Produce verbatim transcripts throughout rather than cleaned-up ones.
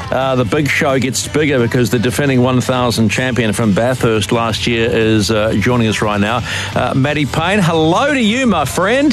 Uh, the big show gets bigger because the defending one thousand champion from Bathurst last year is uh, joining us right now. Uh, Matty Payne, hello to you, my friend.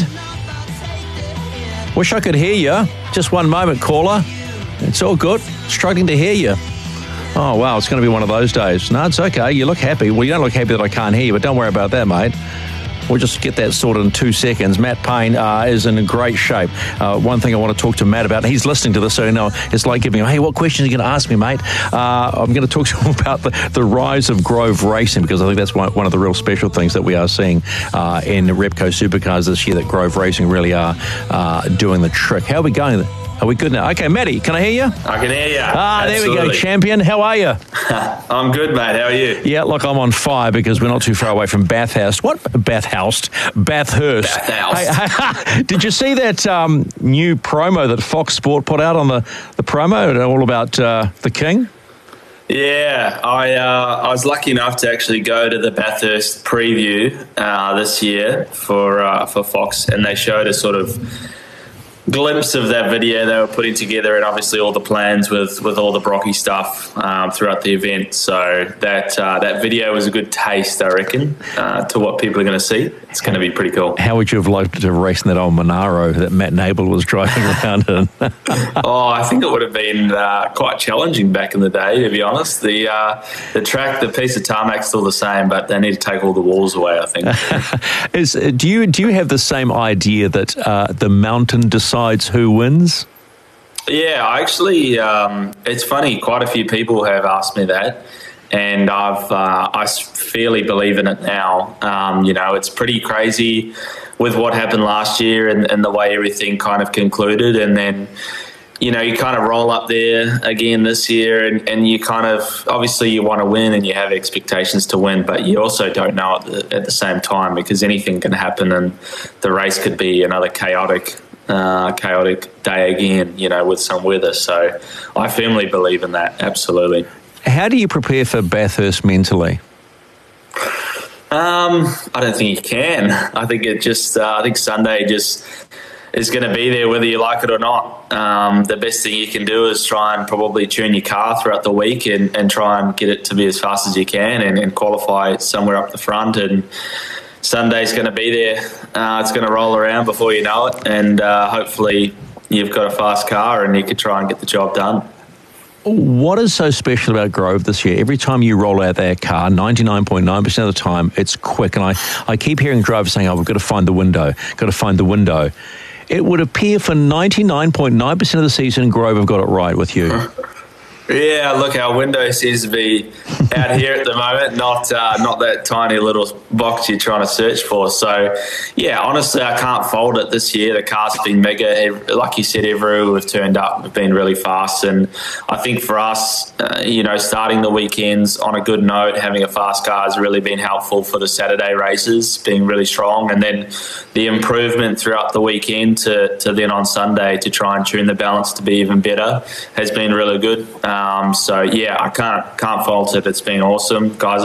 Wish I could hear you. Just one moment, caller. It's all good. Struggling to hear you. Oh, wow, it's going to be one of those days. No, it's okay. You look happy. Well, you don't look happy that I can't hear you, but don't worry about that, mate. We'll just get that sorted in two seconds. Matt Payne uh, is in great shape. Uh, one thing I want to talk to Matt about, and he's listening to this, so you know, it's like giving him, hey, what questions are you going to ask me, mate? Uh, I'm going to talk to him about the, the rise of Grove Racing, because I think that's one, one of the real special things that we are seeing uh, in Repco Supercars this year, that Grove Racing really are uh, doing the trick. How are we going? Are we good now? Okay, Matty, can I hear you? I can hear you. Ah, Absolutely. There we go, champion. How are you? I'm good, mate. How are you? Yeah, look, I'm on fire because we're not too far away from Bathurst. What? Bathurst? Bathurst. Bathurst. Hey, hey, did you see that um, new promo that Fox Sport put out on the, the promo? All about uh, the King? Yeah, I uh, I was lucky enough to actually go to the Bathurst preview uh, this year for uh, for Fox, and they showed a sort of glimpse of that video they were putting together, and obviously all the plans with, with all the Brocky stuff um, throughout the event. So that uh, that video was a good taste, I reckon, uh, to what people are going to see. It's going to be pretty cool. How would you have liked to have raced in that old Monaro that Matt Nable was driving around in? Oh, I think it would have been uh, quite challenging back in the day, to be honest. The uh, the track, the piece of tarmac's still the same, but they need to take all the walls away, I think. Is, do you do you have the same idea that uh, the mountain decides who wins? Yeah, actually, um, it's funny. Quite a few people have asked me that, and I've uh, I fairly believe in it now. Um, you know, it's pretty crazy with what happened last year and, and the way everything kind of concluded, and then, you know, you kind of roll up there again this year, and, and you kind of, obviously you want to win and you have expectations to win, but you also don't know at the, at the same time, because anything can happen and the race could be another chaotic Uh, chaotic day again, you know, with some weather. So I firmly believe in that, absolutely. How do you prepare for Bathurst mentally? Um, I don't think you can. I think it just, uh, I think Sunday just is going to be there whether you like it or not. Um, the best thing you can do is try and probably tune your car throughout the week and, and try and get it to be as fast as you can, and, and qualify somewhere up the front, and Sunday's going to be there. Uh, it's going to roll around before you know it, and uh, hopefully you've got a fast car and you can try and get the job done. What is so special about Grove this year? Every time you roll out their car, ninety-nine point nine percent of the time, it's quick. And I, I keep hearing drivers saying, oh, we've got to find the window, got to find the window. It would appear for ninety-nine point nine percent of the season, Grove have got it right with you. Yeah, look, our window seems to be out here at the moment, not uh, not that tiny little box you're trying to search for. So, yeah, honestly, I can't fault it this year. The car's been mega. Like you said, everywhere we've turned up, we've been really fast. And I think for us, uh, you know, starting the weekends on a good note, having a fast car has really been helpful for the Saturday races, being really strong. And then the improvement throughout the weekend to, to then on Sunday to try and tune the balance to be even better has been really good. Um, so, yeah, I can't can't fault it. It's been awesome. Guys